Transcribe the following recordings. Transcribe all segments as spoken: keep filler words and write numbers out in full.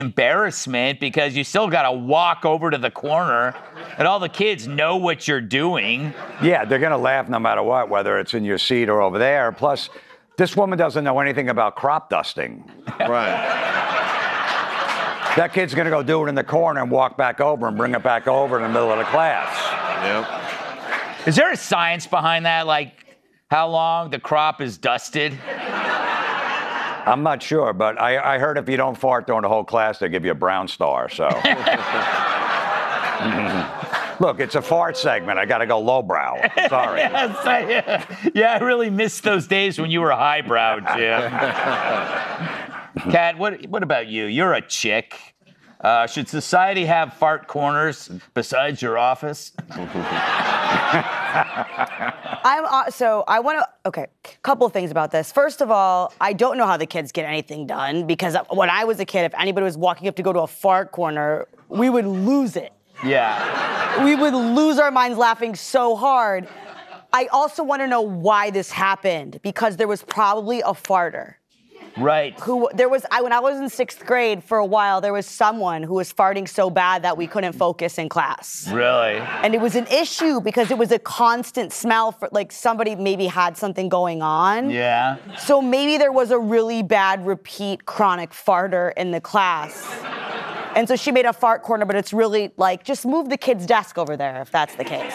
embarrassment because you still got to walk over to the corner and all the kids know what you're doing. Yeah, they're going to laugh no matter what, whether it's in your seat or over there. Plus, this woman doesn't know anything about crop dusting. Right. That kid's going to go do it in the corner and walk back over and bring it back over in the middle of the class. Yep. Is there a science behind that? Like how long the crop is dusted? I'm not sure, but I, I heard if you don't fart during the whole class, they give you a brown star, so. Look, it's a fart segment. I got to go lowbrow. Sorry. Yes, I, yeah. yeah, I really missed those days when you were highbrow, Jim. Kat, what, what about you? You're a chick. Uh, should society have fart corners besides your office? I'm uh, so I want to. Okay, couple of things about this. First of all, I don't know how the kids get anything done because when I was a kid, if anybody was walking up to go to a fart corner, we would lose it. Yeah. We would lose our minds laughing so hard. I also want to know why this happened because there was probably a farter. Right. Who there was I when I was in sixth grade for a while, there was someone who was farting so bad that we couldn't focus in class. Really? And it was an issue because it was a constant smell for like somebody maybe had something going on. Yeah. So maybe there was a really bad repeat chronic farter in the class. And so she made a fart corner, but it's really like just move the kid's desk over there if that's the case.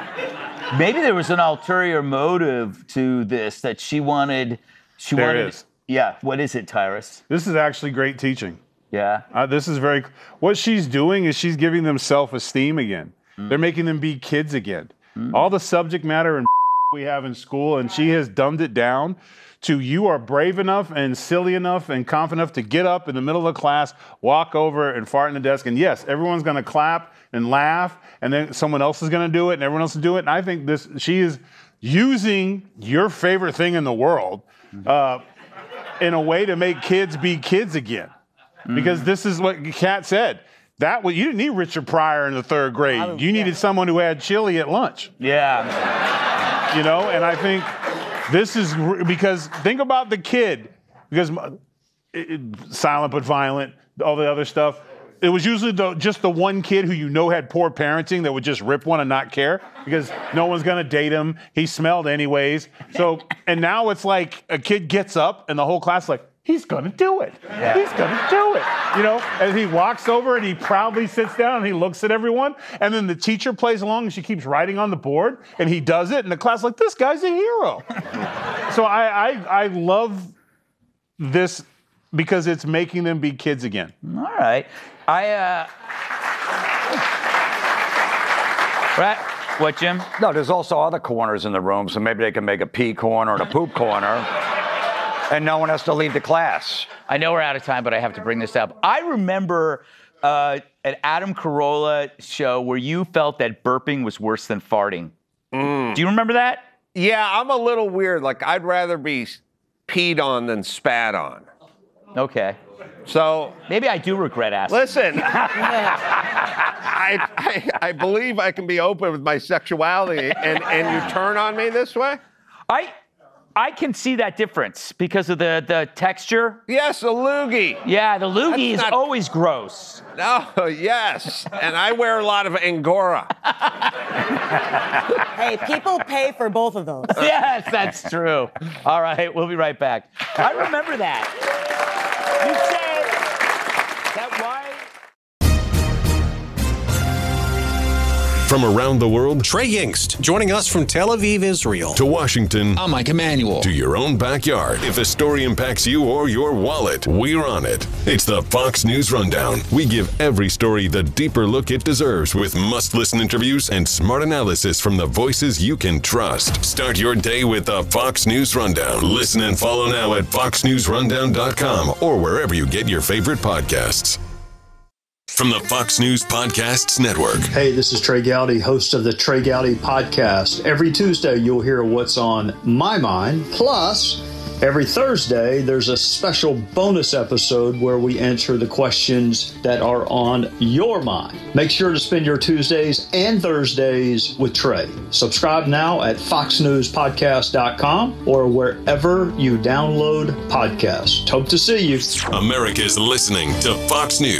Maybe there was an ulterior motive to this that she wanted she There wanted is. Yeah, what is it, Tyrus? This is actually great teaching. Yeah. Uh, this is very, what she's doing is she's giving them self-esteem again. Mm. They're making them be kids again. Mm. All the subject matter and we have in school, and she has dumbed it down to you are brave enough and silly enough and confident enough to get up in the middle of class, walk over and fart in the desk. And yes, everyone's going to clap and laugh, and then someone else is going to do it, and everyone else will do it. And I think this, she is using your favorite thing in the world, uh, in a way to make kids be kids again. Mm. Because this is what Kat said. That was, you didn't need Richard Pryor in the third grade. You needed yeah. someone who had chili at lunch. Yeah. You know, and I think this is, because think about the kid, because it, it, silent but violent, all the other stuff. It was usually the, just the one kid who you know had poor parenting that would just rip one and not care because no one's going to date him. He smelled anyways. So, and now it's like a kid gets up and the whole class is like, he's going to do it. Yeah. He's going to do it. You know, and he walks over and he proudly sits down and he looks at everyone. And then the teacher plays along and she keeps writing on the board and he does it. And the class is like, this guy's a hero. So I, I, I love this because it's making them be kids again. All right. I, uh... Right. What, Jim? No, there's also other corners in the room, so maybe they can make a pee corner and a poop corner, and no one has to leave the class. I know we're out of time, but I have to bring this up. I remember uh, an Adam Carolla show where you felt that burping was worse than farting. Mm. Do you remember that? Yeah, I'm a little weird. Like, I'd rather be peed on than spat on. Okay. So maybe I do regret asking. Listen, I, I I believe I can be open with my sexuality, and, and you turn on me this way? I I can see that difference because of the, the texture. Yes, a loogie. Yeah, the loogie That's is not... always gross. No, yes, and I wear a lot of Angora. Hey, people pay for both of those. Yes, that's true. All right, we'll be right back. I remember that. You said that why? From around the world, Trey Yingst, joining us from Tel Aviv, Israel. To Washington. I'm Mike Emanuel. To your own backyard. If a story impacts you or your wallet, we're on it. It's the Fox News Rundown. We give every story the deeper look it deserves with must-listen interviews and smart analysis from the voices you can trust. Start your day with the Fox News Rundown. Listen and follow now at fox news rundown dot com or wherever you get your favorite podcasts. From the Fox News Podcasts Network. Hey, this is Trey Gowdy, host of the Trey Gowdy Podcast. Every Tuesday, you'll hear what's on my mind. Plus, Every Thursday, there's a special bonus episode where we answer the questions that are on your mind. Make sure to spend your Tuesdays and Thursdays with Trey. Subscribe now at fox news podcast dot com or wherever you download podcasts. Hope to see you. America's listening to Fox News.